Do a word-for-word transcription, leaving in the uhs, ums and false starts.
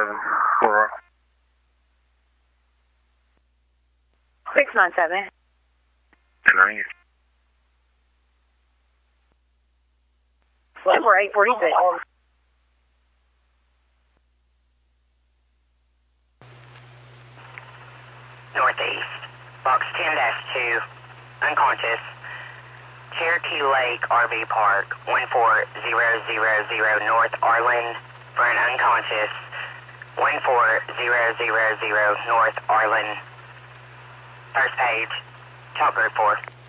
seven four. six nine seven. ten ninety. Number eight forty-six. Northeast, box ten dash two, unconscious, Cherokee Lake R V Park, one four zero zero zero North Arlen, for an unconscious, one four zero zero zero North Arlen. First page, Chalk Group four.